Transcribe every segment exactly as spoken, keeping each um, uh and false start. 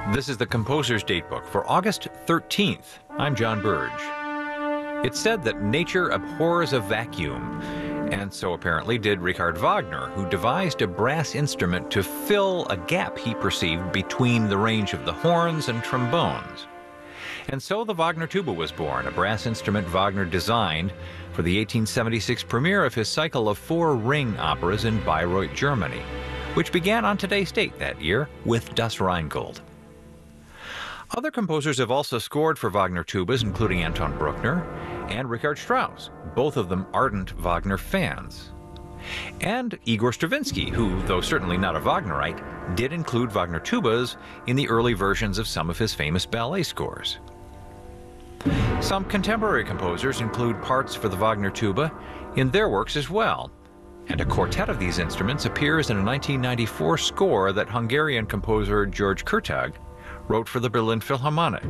This is the Composer's Datebook for August thirteenth. I'm John Burge. It's said that nature abhors a vacuum, and so apparently did Richard Wagner, who devised a brass instrument to fill a gap he perceived between the range of the horns and trombones. And so the Wagner tuba was born, a brass instrument Wagner designed for the eighteen seventy-six premiere of his cycle of four ring operas in Bayreuth, Germany, which began on today's date that year with Das Rheingold. Other composers have also scored for Wagner tubas, including Anton Bruckner and Richard Strauss, both of them ardent Wagner fans. And Igor Stravinsky, who, though certainly not a Wagnerite, did include Wagner tubas in the early versions of some of his famous ballet scores. Some contemporary composers include parts for the Wagner tuba in their works as well, and a quartet of these instruments appears in a nineteen ninety-four score that Hungarian composer George Kurtag wrote for the Berlin Philharmonic.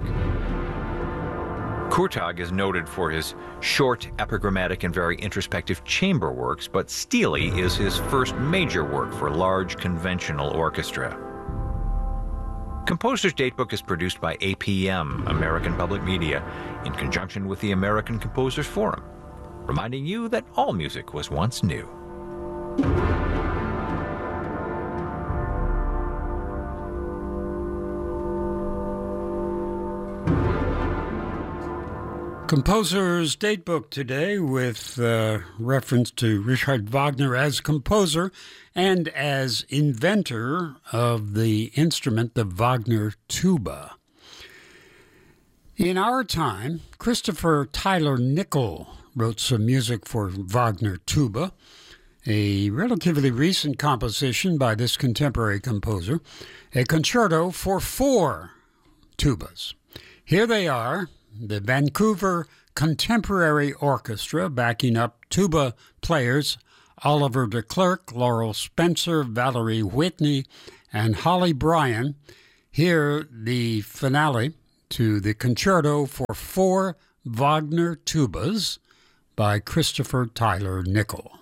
Kurtag is noted for his short, epigrammatic, and very introspective chamber works, but Steely is his first major work for large, conventional orchestra. Composer's Datebook is produced by A P M, American Public Media, in conjunction with the American Composers Forum, reminding you that all music was once new. Composer's Datebook today with uh, reference to Richard Wagner as composer and as inventor of the instrument, the Wagner tuba. In our time, Christopher Tyler Nickel wrote some music for Wagner tuba, a relatively recent composition by this contemporary composer, a concerto for four tubas. Here they are. The Vancouver Contemporary Orchestra backing up tuba players Oliver de Klerk, Laurel Spencer, Valerie Whitney, and Holly Bryan. Here, the finale to the concerto for four Wagner tubas by Christopher Tyler Nickel.